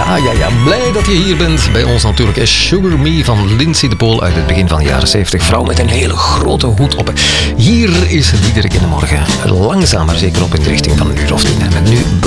Ja, blij dat je hier bent. Bij ons natuurlijk is Sugar Me van Lindsay de Pool uit het begin van de jaren 70. Vrouw met een hele grote hoed op. Hier is Diederik in de Morgen. Langzaam maar zeker op in de richting van een uur of 10. En met nu